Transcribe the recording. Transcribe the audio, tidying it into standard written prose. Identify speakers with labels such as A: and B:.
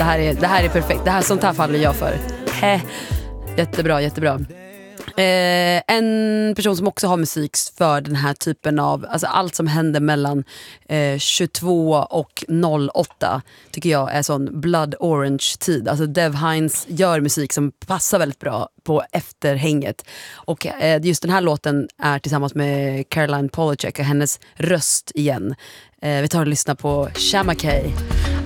A: det här är perfekt. Det här, sånt här faller jag för. Jättebra. En person som också har musik för den här typen av, alltså allt som händer mellan 22 och 08 tycker jag är sån blood orange tid. Alltså Dev Hynes gör musik som passar väldigt bra på efterhänget, och just den här låten är tillsammans med Caroline Polachek och hennes röst igen. Vi tar och lyssnar på Shamakay.